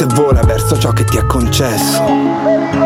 e vola verso ciò che ti è concesso.